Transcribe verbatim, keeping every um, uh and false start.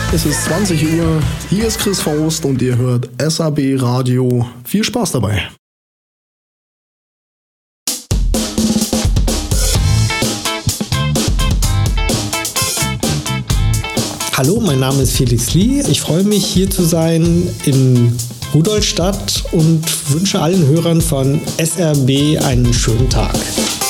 Es ist zwanzig Uhr, hier ist Chris Faust und ihr hört S A B Radio. Viel Spaß dabei. Hallo, mein Name ist Felix Lee. Ich freue mich, hier zu sein in Rudolstadt und wünsche allen Hörern von S R B einen schönen Tag.